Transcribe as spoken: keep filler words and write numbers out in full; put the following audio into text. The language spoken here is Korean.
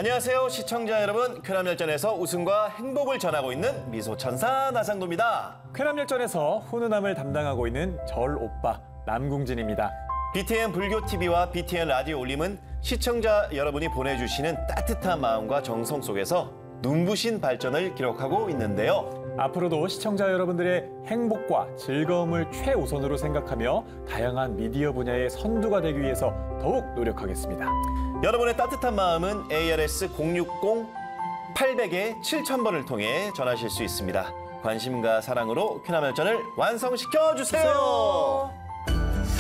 안녕하세요, 시청자 여러분. 쾌남열전에서 웃음과 행복을 전하고 있는 미소천사 나상도입니다. 쾌남열전에서 훈훈함을 담당하고 있는 절 오빠 남궁진입니다. 비티엔 불교티비와 비티엔 라디오 올림은 시청자 여러분이 보내주시는 따뜻한 마음과 정성 속에서 눈부신 발전을 기록하고 있는데요. 앞으로도 시청자 여러분들의 행복과 즐거움을 최우선으로 생각하며 다양한 미디어 분야의 선두가 되기 위해서 더욱 노력하겠습니다. 여러분의 따뜻한 마음은 에이알에스 공육공 팔공공 칠천 번을 통해 전하실 수 있습니다. 관심과 사랑으로 쾌남열전을 완성시켜 주세요.